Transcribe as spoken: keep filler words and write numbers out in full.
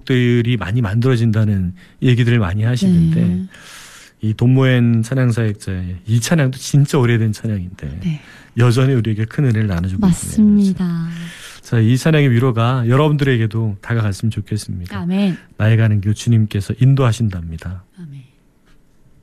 기록들이 많이 만들어진다는 얘기들을 많이 하시는데 네. 이 돈 모엔 찬양사역자의 이 찬양도 진짜 오래된 찬양인데 네. 여전히 우리에게 큰 은혜를 나눠주고 맞습니다. 있습니다. 자, 이 찬양의 위로가 여러분들에게도 다가갔으면 좋겠습니다. 아멘. 나의 가는 길 주님께서 인도하신답니다.